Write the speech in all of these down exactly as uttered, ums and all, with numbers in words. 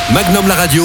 Magnum la radio,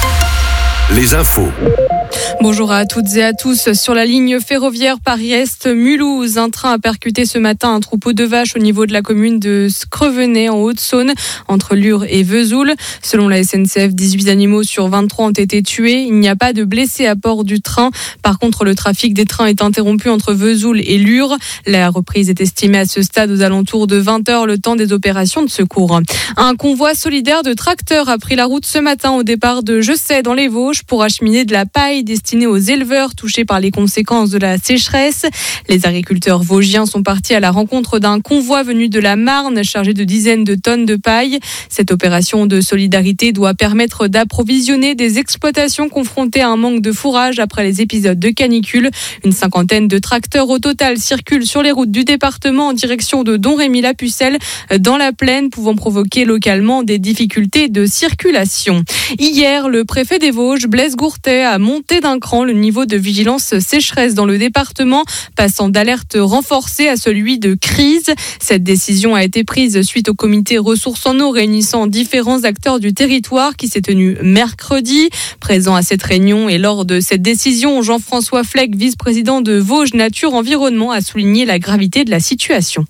les infos. Bonjour à toutes et à tous. Sur la ligne ferroviaire Paris-Est-Mulhouse, un train a percuté ce matin un troupeau de vaches au niveau de la commune de Screvenay en Haute-Saône, entre Lure et Vesoul. Selon la S N C F, dix-huit animaux sur vingt-trois ont été tués. Il n'y a pas de blessés à bord du train. Par contre, le trafic des trains est interrompu entre Vesoul et Lure. La reprise est estimée à ce stade aux alentours de vingt heures, le temps des opérations de secours. Un convoi solidaire de tracteurs a pris la route ce matin au départ de Jessay dans les Vosges pour acheminer de la paille destinée aux éleveurs touchés par les conséquences de la sécheresse. Les agriculteurs vosgiens sont partis à la rencontre d'un convoi venu de la Marne chargé de dizaines de tonnes de paille. Cette opération de solidarité doit permettre d'approvisionner des exploitations confrontées à un manque de fourrage après les épisodes de canicule. Une cinquantaine de tracteurs au total circulent sur les routes du département en direction de Domrémy-la-Pucelle dans la plaine, pouvant provoquer localement des difficultés de circulation. Hier, le préfet des Vosges, Blaise Gourtet, a monté d'un cran le niveau de vigilance sécheresse dans le département, passant d'alerte renforcée à celui de crise. Cette décision a été prise suite au comité ressources en eau réunissant différents acteurs du territoire qui s'est tenu mercredi. Présent à cette réunion et lors de cette décision, Jean-François Fleck, vice-président de Vosges Nature Environnement, a souligné la gravité de la situation.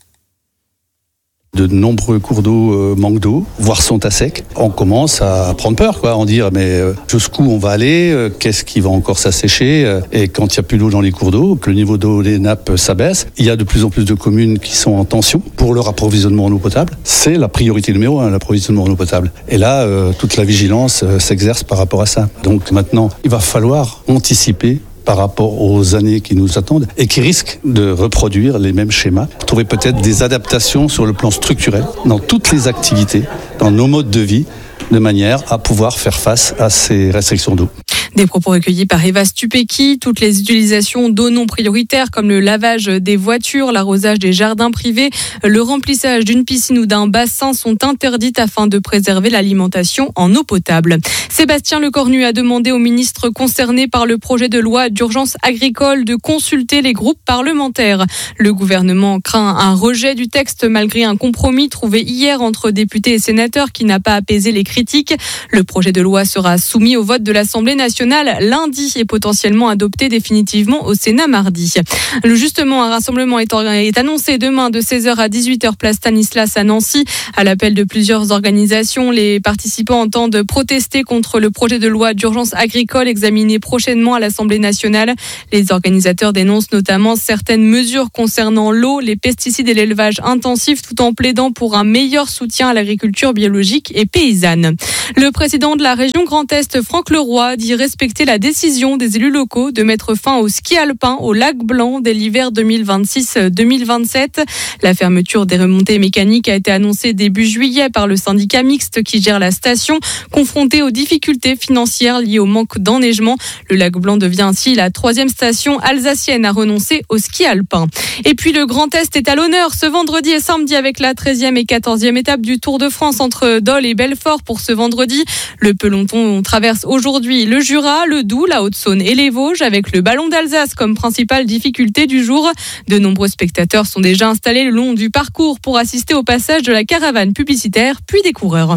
De nombreux cours d'eau euh, manquent d'eau, voire sont à sec. On commence à prendre peur, quoi, en dire mais euh, jusqu'où on va aller, euh, qu'est-ce qui va encore s'assécher, euh, et quand il n'y a plus d'eau dans les cours d'eau, que le niveau d'eau des nappes s'abaisse, il y a de plus en plus de communes qui sont en tension pour leur approvisionnement en eau potable. C'est la priorité numéro un, l'approvisionnement en eau potable. Et là, euh, toute la vigilance euh, s'exerce par rapport à ça. Donc maintenant, il va falloir anticiper par rapport aux années qui nous attendent et qui risquent de reproduire les mêmes schémas. Trouver peut-être des adaptations sur le plan structurel dans toutes les activités, dans nos modes de vie, de manière à pouvoir faire face à ces restrictions d'eau. Des propos recueillis par Eva Stupecki. Toutes les utilisations d'eau non prioritaires comme le lavage des voitures, l'arrosage des jardins privés, le remplissage d'une piscine ou d'un bassin sont interdites afin de préserver l'alimentation en eau potable. Sébastien Lecornu a demandé aux ministres concernés par le projet de loi d'urgence agricole de consulter les groupes parlementaires. Le gouvernement craint un rejet du texte malgré un compromis trouvé hier entre députés et sénateurs qui n'a pas apaisé les critiques. Le projet de loi sera soumis au vote de l'Assemblée nationale lundi et potentiellement adopté définitivement au Sénat mardi. Justement, un rassemblement est annoncé demain de seize heures à dix-huit heures place Stanislas à Nancy. À l'appel de plusieurs organisations, les participants entendent protester contre le projet de loi d'urgence agricole examiné prochainement à l'Assemblée nationale. Les organisateurs dénoncent notamment certaines mesures concernant l'eau, les pesticides et l'élevage intensif, tout en plaidant pour un meilleur soutien à l'agriculture biologique et paysanne. Le président de la région Grand Est, Franck Leroy, dit respecter la décision des élus locaux de mettre fin au ski alpin au lac Blanc dès l'hiver deux mille vingt-six deux mille vingt-sept. La fermeture des remontées mécaniques a été annoncée début juillet par le syndicat mixte qui gère la station. Confronté aux difficultés financières liées au manque d'enneigement, le lac Blanc devient ainsi la troisième station alsacienne à renoncer au ski alpin. Et puis le Grand Est est à l'honneur ce vendredi et samedi avec la treizième et quatorzième étape du Tour de France entre Dole et Belfort pour ce vendredi. Le peloton traverse aujourd'hui le Jura, le Doubs, la Haute-Saône et les Vosges avec le ballon d'Alsace comme principale difficulté du jour. De nombreux spectateurs sont déjà installés le long du parcours pour assister au passage de la caravane publicitaire puis des coureurs.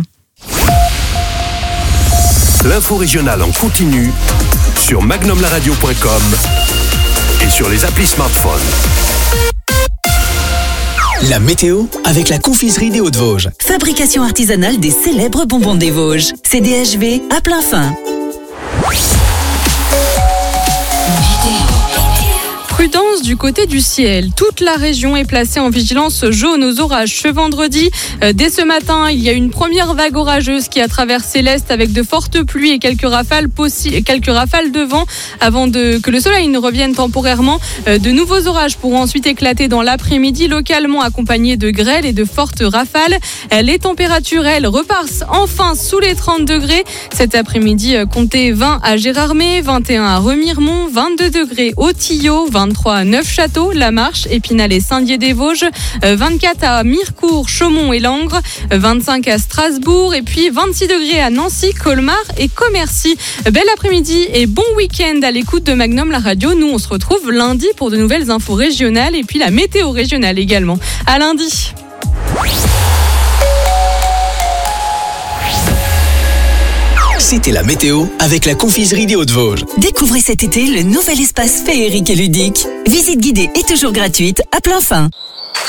L'info régionale en continu sur magnum la radio point com et sur les applis smartphone. La météo avec la confiserie des Hauts-de-Vosges. Fabrication artisanale des célèbres bonbons des Vosges. C D H V à plein fin. Prudence du côté du ciel. Toute la région est placée en vigilance jaune aux orages ce vendredi. Dès ce matin, il y a une première vague orageuse qui a traversé l'Est avec de fortes pluies et quelques rafales, possi- quelques rafales de vent avant de, que le soleil ne revienne temporairement. De nouveaux orages pourront ensuite éclater dans l'après-midi, localement accompagnés de grêles et de fortes rafales. Les températures, elles, repassent enfin sous les trente degrés. Cet après-midi, comptez vingt à Gérardmer, vingt et un à Remiremont, vingt-deux degrés au Tillot, vingt-trois à Neufchâteau, La Marche, Épinal et Saint-Dié-des-Vosges, vingt-quatre à Mirecourt, Chaumont et Langres, vingt-cinq à Strasbourg et puis vingt-six degrés à Nancy, Colmar et Commercy. Bel après-midi et bon week-end à l'écoute de Magnum la radio. Nous, on se retrouve lundi pour de nouvelles infos régionales et puis la météo régionale également. À lundi. C'était la météo avec la confiserie des Hauts-de-Vosges. Découvrez cet été le nouvel espace féerique et ludique. Visite guidée et toujours gratuite à plein fin.